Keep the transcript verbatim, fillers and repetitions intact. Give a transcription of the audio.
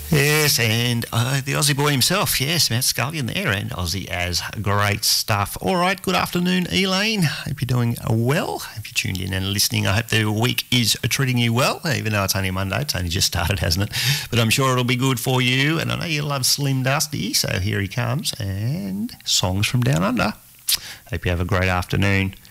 Yes, and uh, the Aussie boy himself, yes, Matt Scullion there, and Aussie as great stuff. All right, good afternoon, Elaine. Hope you're doing well. If you tuned in and listening, I hope the week is treating you well, even though it's only Monday. It's only just started, hasn't it? But I'm sure it'll be good for you, and I know you love Slim Dusty, so here he comes, and songs from Down Under. Hope you have a great afternoon.